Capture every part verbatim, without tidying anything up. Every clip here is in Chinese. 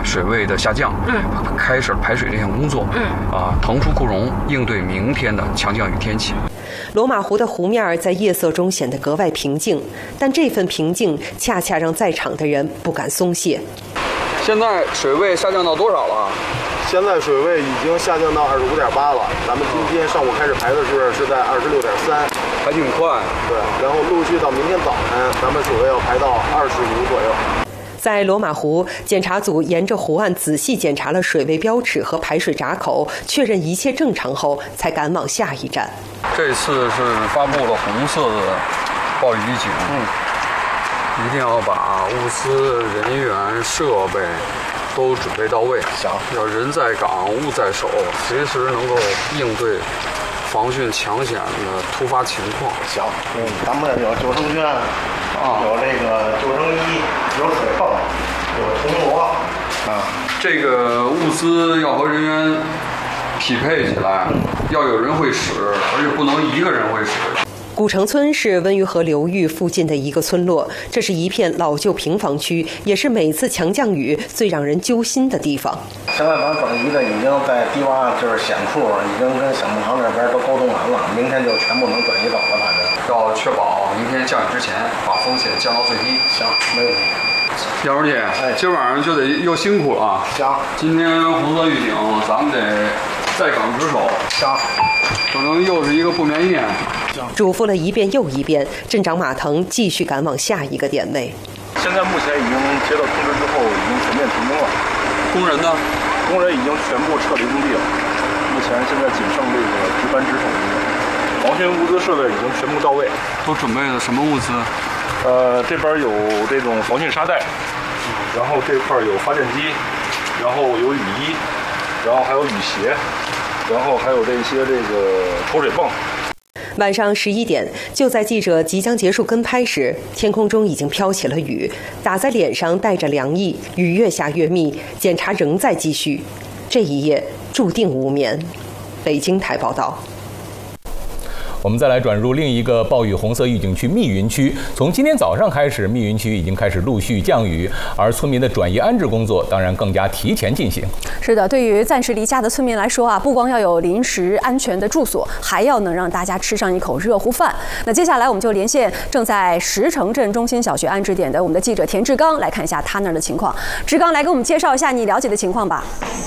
水位的下降，嗯，开始排水这项工作，嗯，啊，腾出库容，应对明天的强降雨天气。 罗马湖的湖面在夜色中显得格外平静，但这份平静恰恰让在场的人不敢松懈。 现在水位下降到多少了？ 现在水位已经下降到二十五点八了。咱们今天上午开始排的是是在二十六点三， 还挺快。 对，然后陆续到明天早晨，咱们水位要排到二十五左右。 在罗马湖，检查组沿着湖岸仔细检查了水位标尺和排水闸口，确认一切正常后，才赶往下一站。 这次是发布了红色的暴雨预警，嗯，一定要把物资、人员、设备都准备到位， 行， 要人在岗，物在手，随时能够应对防汛抢险的突发情况。 行，嗯，咱们有救生圈，啊，有这个救生衣，有水泵，有铜锣，啊， 这个物资要和人员匹配起来，要有人会使，而且不能一个人会使。 古城村是温榆河流域附近的一个村落，这是一片老旧平房区，也是每次强降雨最让人揪心的地方。 现在咱转移的已经在低洼就是险处，已经跟小木塘这边都沟通完了，明天就全部能转移走了。反正要确保明天降雨之前把风险降到最低。 行，没问题。 姚书记，哎，今晚上就得又辛苦了啊！ 行， 今天红色预警，咱们得在岗值守。 行， 可能又是一个不眠夜。 嘱咐了一遍又一遍，镇长马腾继续赶往下一个点位。 现在目前已经接到通知之后，已经全面停工了。 工人呢？ 工人已经全部撤离工地了。目前现在仅剩这个值班值守人员。防汛物资设备已经全部到位。 都准备了什么物资？ 呃，这边有这种防汛沙袋，然后这块有发电机，然后有雨衣，然后还有雨鞋，然后还有这些这个抽水泵。 晚上十一点，就在记者即将结束跟拍时，天空中已经飘起了雨，打在脸上带着凉意，雨越下越密，检查仍在继续。这一夜注定无眠。北京台报道。 我们再来转入另一个暴雨红色预警区密云区。从今天早上开始，密云区已经开始陆续降雨，而村民的转移安置工作当然更加提前进行。 是的，对于暂时离家的村民来说啊，不光要有临时安全的住所，还要能让大家吃上一口热乎饭。那接下来我们就连线正在石城镇中心小学安置点的我们的记者田志刚，来看一下他那儿的情况。志刚，来给我们介绍一下你了解的情况吧。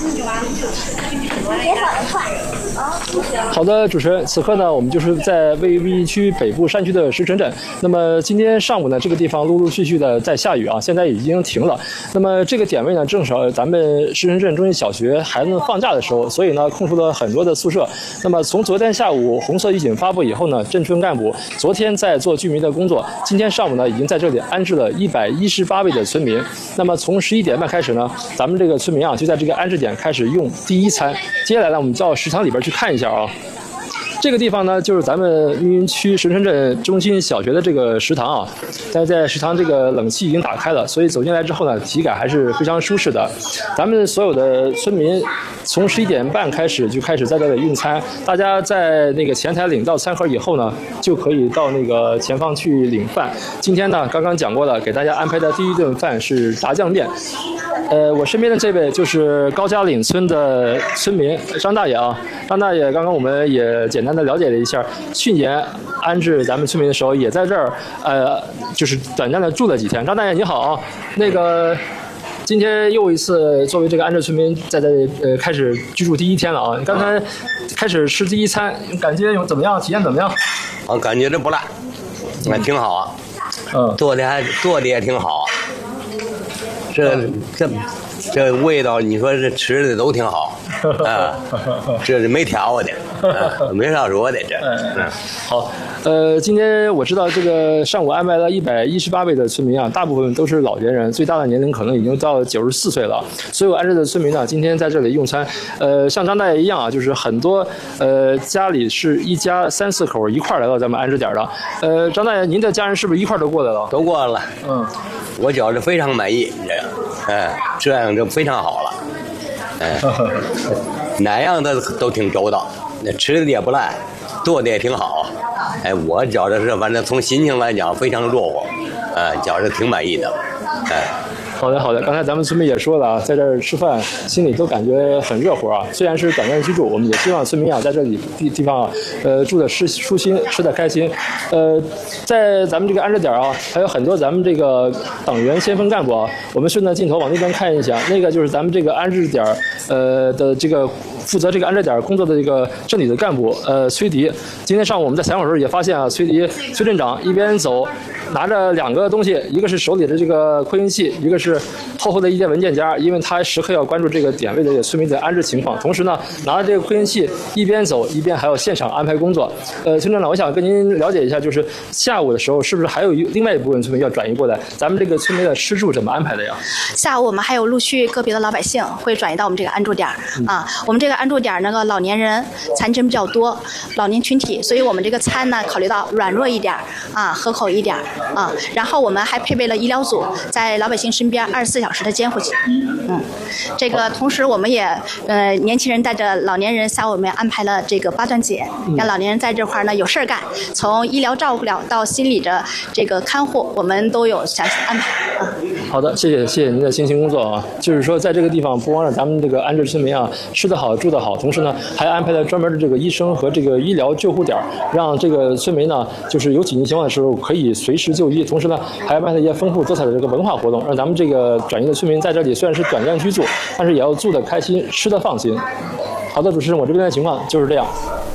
好的，主持人，此刻呢，我们就是在位于密云区北部山区的石城镇。那么今天上午呢，这个地方陆陆续续的在下雨啊，现在已经停了。那么这个点位呢，正是咱们石城镇中心小学孩子们放假的时候，所以呢，空出了很多的宿舍。那么从昨天下午红色预警发布以后呢，镇村干部昨天在做居民的工作，今天上午呢，已经在这里安置了一百一十八位的村民。那么从十一点半开始呢，咱们这个村民啊，就在这个安置点开始用第一餐。接下来呢，我们到食堂里边去看一下啊。这个地方呢，就是咱们密云区石城镇中心小学的这个食堂啊。但是在食堂这个冷气已经打开了，所以走进来之后呢，体感还是非常舒适的。咱们所有的村民从十一点半开始就开始在这里用餐，大家在那个前台领到餐盒以后呢，就可以到那个前方去领饭。今天呢，刚刚讲过了，给大家安排的第一顿饭是炸酱面。呃，我身边的这位就是高家岭村的村民张大爷啊。张大爷，刚刚我们也简单的了解了一下，去年安置咱们村民的时候，也在这儿，呃，就是短暂的住了几天。张大爷你好啊，那个今天又一次作为这个安置村民在这里呃开始居住第一天了啊。你刚才开始吃第一餐，感觉有怎么样？体验怎么样？ 我感觉这不赖，还挺好啊。 嗯， 做的还做的也挺好。这这这味道，你说这吃的都挺好，啊，这是没挑的，啊，没啥说的这。嗯， 好，呃，今天我知道这个上午安排了一百一十八位的村民啊，大部分都是老年人，最大的年龄可能已经到九十四岁了。所有安置的村民呢，今天在这里用餐，呃，像张大爷一样啊，就是很多呃家里是一家三四口一块来到咱们安置点的。呃，张大爷，您的家人是不是一块都过来了？ 都过来了。 嗯， 我觉着非常满意，这样，哎，这样就非常好了，哎，哪样的都挺周到，那吃的也不赖，做的也挺好，哎，我觉着是，反正从心情来讲非常热乎，哎，觉着挺满意的，哎。 好的，好的。刚才咱们村民也说了啊，在这儿吃饭心里都感觉很热乎啊。虽然是短暂居住，我们也希望村民啊在这里地地方啊，呃，住的舒舒心，吃的开心。呃，在咱们这个安置点啊，还有很多咱们这个党员先锋干部啊。我们顺着镜头往那边看一下，那个就是咱们这个安置点呃的这个负责这个安置点工作的这个镇里的干部，呃，崔迪。今天上午我们在采访的时候也发现啊，崔迪崔镇长一边走，拿着两个东西，一个是手里的这个扩音器，一个是厚厚的一叠文件夹，因为他时刻要关注这个点位的村民的安置情况。同时呢，拿着这个扩音器一边走一边还要现场安排工作。呃，村长长，我想跟您了解一下，就是下午的时候是不是还有一另外一部分村民要转移过来？咱们这个村民的吃住怎么安排的呀？ 下午我们还有陆续个别的老百姓会转移到我们这个安住点啊。我们这个安住点那个老年人、残疾人比较多，老年群体，所以我们这个餐呢考虑到软弱一点啊，合口一点啊。然后我们还配备了医疗组，在老百姓身边二十四小时的监护器。嗯，这个同时我们也呃年轻人带着老年人，下午我们安排了这个八段锦，让老年人在这块呢有事儿干，从医疗照顾了到心理的这个看护，我们都有详细安排啊。 好的，谢谢谢谢您的辛勤工作啊！就是说，在这个地方不光让咱们这个安置村民啊吃得好、住得好，同时呢，还安排了专门的这个医生和这个医疗救护点，让这个村民呢，就是有紧急情况的时候可以随时就医。同时呢，还安排了一些丰富多彩的这个文化活动，让咱们这个转移的村民在这里虽然是短暂居住，但是也要住得开心、吃得放心。好的，主持人，我这边的情况就是这样。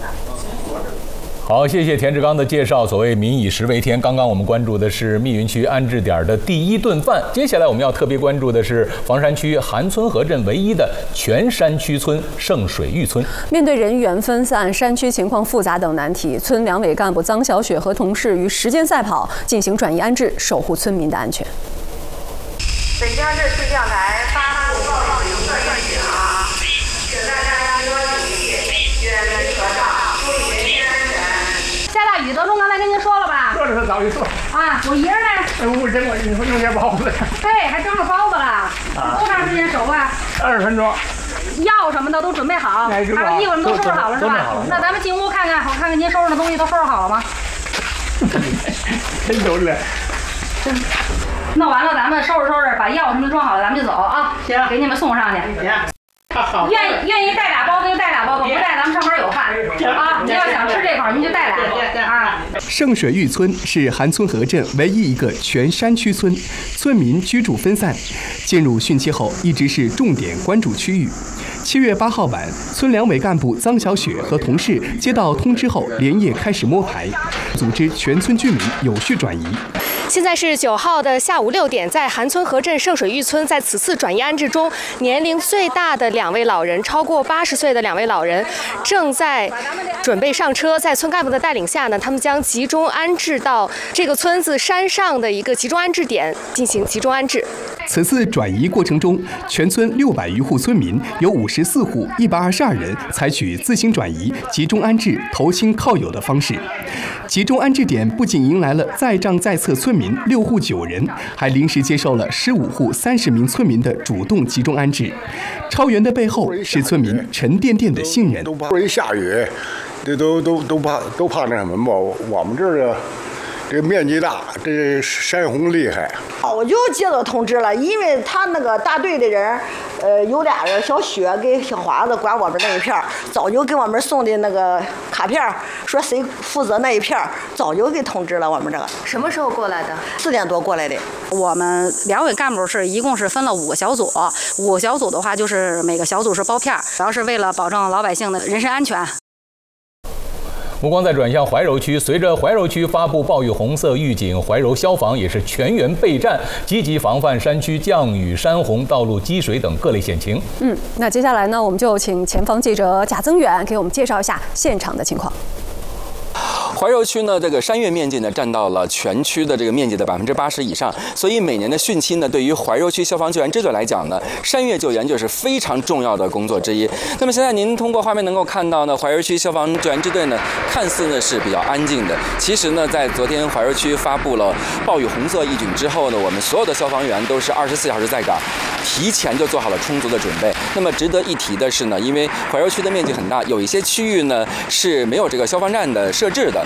好，谢谢田志刚的介绍。所谓民以食为天，刚刚我们关注的是密云区安置点的第一顿饭。接下来我们要特别关注的是房山区韩村河镇唯一的全山区村圣水峪村。 面对人员分散、山区情况复杂等难题，村两委干部臧小雪和同事与时间赛跑，进行转移安置，守护村民的安全。 北江市气象台发布报告有个预警啊，请大家多注意，远离河道，注意人身安全。 下大雨，德忠刚才跟您说了吧？ 说了他早就说。 啊，我姨儿呢？ 哎，我蒸过，你说用点包子。 对，还蒸了包子了。啊。多长时间守啊？ 二十分钟。 药什么的都准备好，还有衣服什么都收拾好了是吧？那咱们进屋看看，我看看您收拾的东西都收拾好了吗？ 真都是。 真。弄完了，咱们收拾收拾，把药什么装好了，咱们就走啊。 行， 给你们送上去。 行。好。 愿意愿意带俩包子就带俩包子，不带咱们上班有饭啊。您要想吃这口，您就带俩啊。 圣水峪村是韩村河镇唯一一个全山区村，村民居住分散，进入汛期后一直是重点关注区域。七月八号晚，村两委干部臧小雪和同事接到通知后，连夜开始摸排，组织全村居民有序转移。 现在是九号的下午六点，在韩村河镇圣水峪村，在此次转移安置中，年龄最大的两位老人，超过八十岁的两位老人，正在准备上车。在村干部的带领下呢，他们将集中安置到这个村子山上的一个集中安置点进行集中安置。 此次转移过程中，全村六百余户村民，有五十四户一百二十二人采取自行转移、集中安置、投亲靠友的方式。集中安置点不仅迎来了在账在册村民六户九人，还临时接受了十五户三十名村民的主动集中安置。超员的背后是村民沉甸甸的信任。 都怕一下雨，这都都都怕都怕那什么吧？我们这儿的这个面积大，这山洪厉害。 我就接到通知了，因为他那个大队的人，呃，有俩人，小雪跟小华子管我们那一片，早就给我们送的那个卡片，说谁负责那一片，早就给通知了我们这个。 什么时候过来的？ 四点多过来的。 我们两委干部是一共是分了五个小组，五个小组的话就是每个小组是包片，主要是为了保证老百姓的人身安全。 目光再转向怀柔区，随着怀柔区发布暴雨红色预警，怀柔消防也是全员备战，积极防范山区降雨、山洪、道路积水等各类险情。 嗯，那接下来呢，我们就请前方记者贾增远给我们介绍一下现场的情况。 怀柔区呢，这个山岳面积呢占到了全区的这个面积的百分之八十以上，所以每年的汛期呢，对于怀柔区消防救援支队来讲呢，山岳救援就是非常重要的工作之一。那么现在您通过画面能够看到呢，怀柔区消防救援支队呢，看似呢是比较安静的，其实呢，在昨天怀柔区发布了暴雨红色预警之后呢，我们所有的消防员都是二十四小时在岗，提前就做好了充足的准备。那么值得一提的是呢，因为怀柔区的面积很大，有一些区域呢是没有这个消防站的设置的。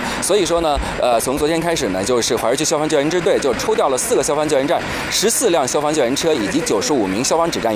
所以说呢，呃，从昨天开始呢，就是怀柔区消防救援支队就抽调了四个消防救援站、十四辆消防救援车以及九十五名消防指战员。